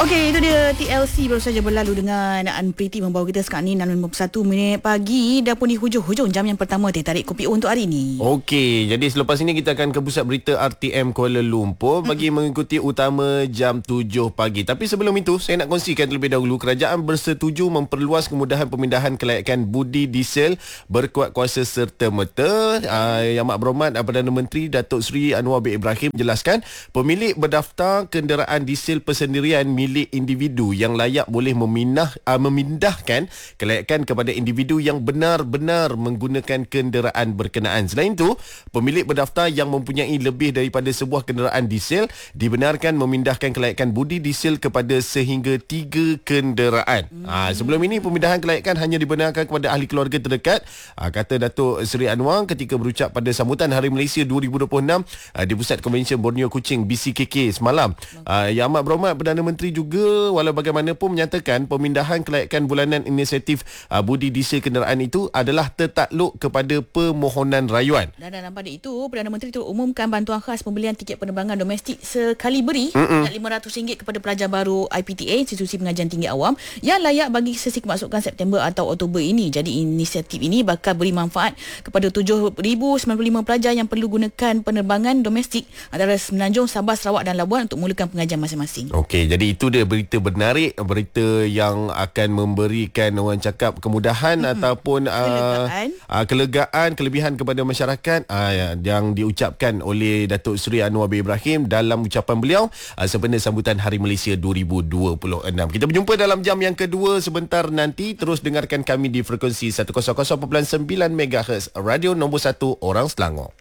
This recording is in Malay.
Okey, itu dia TLC baru saja berlalu dengan Priti membawa kita sekarang ni 6.51 pagi. Dah pun di hujung-hujung jam yang pertama Teh Tarik Kopi untuk hari ini. Okey, jadi selepas ini kita akan ke pusat berita RTM Kuala Lumpur bagi mengikuti utama jam 7 pagi. Tapi sebelum itu, saya nak kongsikan terlebih dahulu kerajaan bersetuju memperluas kemudahan pemindahan kelayakan budi diesel berkuat kuasa serta-merta. Yang Amat Berhormat Perdana Menteri Datuk Seri Anwar bin Ibrahim menjelaskan pemilik berdaftar kenderaan diesel persendirian milik individu yang layak boleh memindahkan kelayakan kepada individu yang benar-benar menggunakan kenderaan berkenaan. Selain itu, pemilik berdaftar yang mempunyai lebih daripada sebuah kenderaan diesel dibenarkan memindahkan kelayakan budi diesel kepada sehingga 3 kenderaan. Sebelum ini pemindahan kelayakan hanya dibenarkan kepada ahli keluarga terdekat, kata Datuk Seri Anwar ketika berucap pada sambutan Hari Malaysia 2026 di Pusat Konvensyen Borneo Kuching BCKK semalam. Yang Amat Berhormat Perdana Menteri juga walau bagaimanapun menyatakan pemindahan kelayakan bulanan inisiatif budi diesel kenderaan itu adalah tertakluk kepada permohonan rayuan. Dan dalam pada itu, Perdana Menteri itu umumkan bantuan khas pembelian tiket penerbangan domestik sekali beri RM500 kepada pelajar baru IPTA, Institusi Pengajian Tinggi Awam, yang layak bagi sesi kemasukan September atau Oktober ini. Jadi inisiatif ini bakal beri manfaat kepada 7,095 pelajar yang perlu gunakan penerbangan domestik antara Semenanjung, Sabah, Sarawak dan Labuan untuk memulakan pengajian masing-masing. Okey, jadi itu dia berita menarik, berita yang akan memberikan orang cakap kemudahan ataupun kelegaan, kelebihan kepada masyarakat yang diucapkan oleh Datuk Seri Anwar bin Ibrahim dalam ucapan beliau sempena sambutan Hari Malaysia 2026. Kita berjumpa dalam jam yang kedua sebentar nanti. Terus dengarkan kami di frekuensi 100.9 MHz Radio nombor 1 orang Selangor.